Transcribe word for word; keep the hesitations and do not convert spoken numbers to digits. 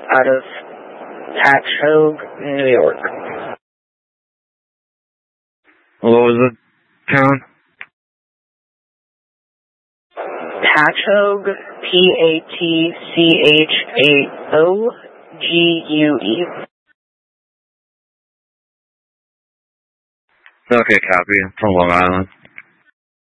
out of Patchogue, New York. What was the town? Patchogue, P A T C H A O G U E. Okay, copy. From Long Island.